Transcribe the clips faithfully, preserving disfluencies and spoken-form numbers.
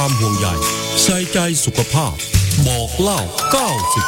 ความห่วงใยใส่ใจสุขภาพบอกเล่าเก้าสิบ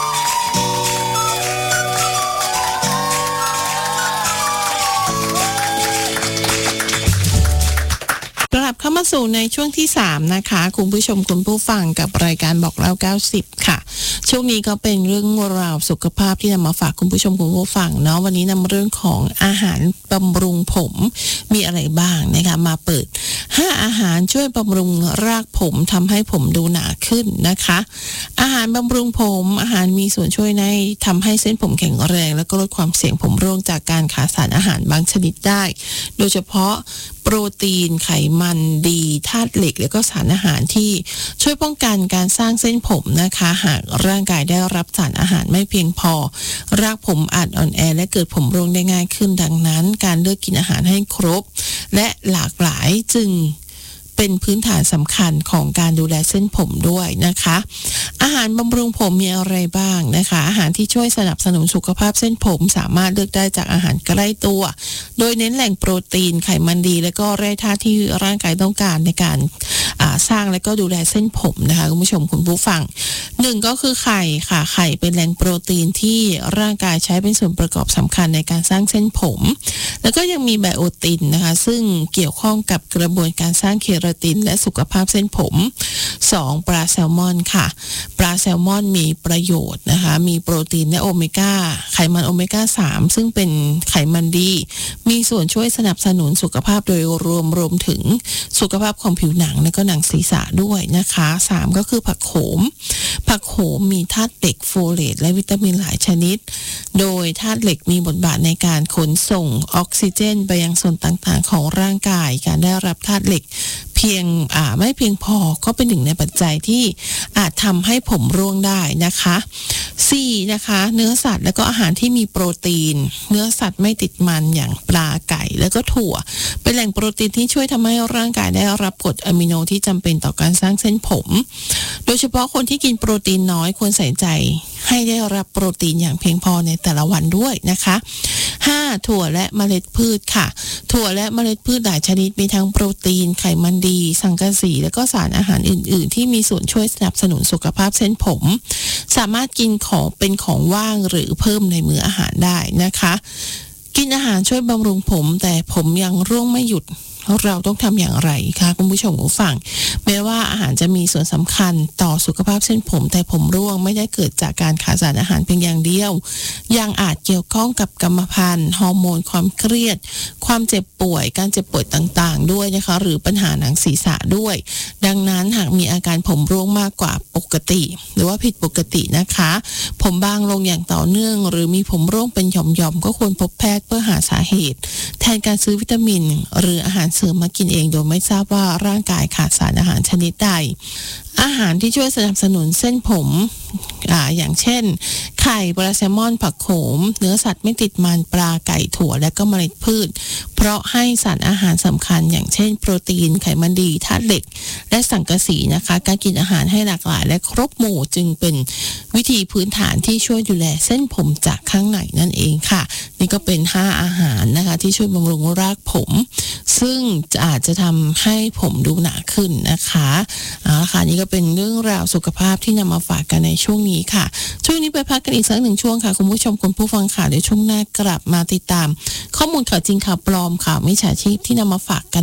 กลับเข้ามาสู่ในช่วงที่สามนะคะคุณผู้ชมคุณผู้ฟังกับรายการบอกเล่าเก้าสิบค่ะช่วงนี้ก็เป็นเรื่องราวสุขภาพที่นำมาฝากคุณผู้ชมคุณผู้ฟังเนาะวันนี้นำเรื่องของอาหารบำรุงผมมีอะไรบ้างนะคะมาเปิดห้าอาหารช่วยบำรุงรากผมทำให้ผมดูหนาขึ้นนะคะอาหารบำรุงผมอาหารมีส่วนช่วยในทำให้เส้นผมแข็งแรงและก็ลดความเสี่ยงผมร่วงจากการขาดสารอาหารบางชนิดได้โดยเฉพาะโปรตีนไขมันดีธาตุเหล็กและก็สารอาหารที่ช่วยป้องกันการสร้างเส้นผมนะคะหากร่างกายได้รับสารอาหารไม่เพียงพอรากผมอาจอ่อนแอและเกิดผมร่วงได้ง่ายขึ้นดังนั้นการเลือกกินอาหารให้ครบและหลากหลายจึงเป็นพื้นฐานสำคัญของการดูแลเส้นผมด้วยนะคะอาหารบำรุงผมมีอะไรบ้างนะคะอาหารที่ช่วยสนับสนุนสุขภาพเส้นผมสามารถเลือกได้จากอาหารใกล้ตัวโดยเน้นแหล่งโปรตีนไขมันดีและก็แร่ธาตุที่ร่างกายต้องการในการสร้างและก็ดูแลเส้นผมนะคะคุณผู้ชมคุณผู้ฟังหนึ่งก็คือไข่ค่ะไข่เป็นแหล่งโปรตีนที่ร่างกายใช้เป็นส่วนประกอบสำคัญในการสร้างเส้นผมแล้วก็ยังมีไบโอตินนะคะซึ่งเกี่ยวข้องกับกระบวนการสร้างเคราตินและสุขภาพเส้นผมสองปลาแซลมอนค่ะปลาแซลมอนมีประโยชน์นะคะมีโปรตีนและโอเมก้าไขมันโอเมก้าสามซึ่งเป็นไขมันดีมีส่วนช่วยสนับสนุนสุขภาพโดยรวมรวมถึงสุขภาพของผิวหนังและก็หนังศีรษะด้วยนะคะสามก็คือผักโขมผักโขมมีธาตุเหล็กโฟเลตและวิตามินหลายชนิดโดยธาตุเหล็กมีบทบาทในการขนส่งออกซิเจนไปยังส่วนต่างๆของร่างกายการได้รับธาตุเหล็กเพียงอ่าไม่เพียงพอก็เป็นหนึ่งในปัจจัยที่อาจทำให้ผมร่วงได้นะคะสี่นะคะเนื้อสัตว์และก็อาหารที่มีโปรตีนเนื้อสัตว์ไม่ติดมันอย่างปลาไก่แล้วก็ถั่วเป็นแหล่งโปรตีนที่ช่วยทำให้ร่างกายได้รับกรดอะมิโนที่จำเป็นต่อการสร้างเส้นผมโดยเฉพาะคนที่กินโปรตีนน้อยควรใส่ใจให้ได้รับโปรตีนอย่างเพียงพอในแต่ละวันด้วยนะคะห้าถั่วและเมล็ดพืชค่ะถั่วและเมล็ดพืชหลายชนิดมีทั้งโปรตีนไขมันดีสังกะสีและก็สารอาหารอื่นๆที่มีส่วนช่วยสนับสนุนสุขภาพเส้นผมสามารถกินของเป็นของว่างหรือเพิ่มในมื้ออาหารได้นะคะกินอาหารช่วยบำรุงผมแต่ผมยังร่วงไม่หยุดเราต้องทำอย่างไรคะคุณผู้ชมผู้ฟังแม้ว่าอาหารจะมีส่วนสำคัญต่อสุขภาพเส้นผมแต่ผมร่วงไม่ได้เกิดจากการขาดสารอาหารเพียงอย่างเดียวยังอาจเกี่ยวข้องกับกรรมพันธุ์ฮอร์โมนความเครียดความเจ็บป่วยการเจ็บป่วยต่างๆด้วยนะคะหรือปัญหาหนังศีรษะด้วยดังนั้นหากมีอาการผมร่วงมากกว่าปกติหรือว่าผิดปกตินะคะผมบางลงอย่างต่อเนื่องหรือมีผมร่วงเป็นหย่อมๆก็ควรพบแพทย์เพื่อหาสาเหตุแทนการซื้อวิตามินหรืออาหารเสริมมากินเองโดยไม่ทราบว่าร่างกายขาดสารอาหารชนิดใดอาหารที่ช่วยสนับสนุนเส้นผมอ่าอย่างเช่นไข่ปลาแซลมอนผักโขมเนื้อสัตว์ไม่ติดมันปลาไก่ถั่วและก็เมล็ดพืชเพราะให้สารอาหารสำคัญอย่างเช่นโปรตีนไขมันดีธาตุเหล็กและสังกะสีนะคะการกินอาหารให้หลากหลายและครบหมู่จึงเป็นวิธีพื้นฐานที่ช่วยดูแลเส้นผมจากข้างในนั่นเองค่ะนี่ก็เป็นห้าอาหารนะคะที่ช่วยบำรุงรากผมซึ่งอาจจะทำให้ผมดูหนาขึ้นนะคะเอาละค่ะนี่ก็เป็นเรื่องราวสุขภาพที่นำมาฝากกันในช่วงนี้ค่ะช่วงนี้ไปพักกันอีกสักหนึ่งช่วงค่ะคุณผู้ชมคุณผู้ฟังค่ะเดี๋ยวช่วงหน้ากลับมาติดตามข้อมูลข่าวจริงข่าวปลอมข่าวมิจฉาชีพที่นำมาฝากกัน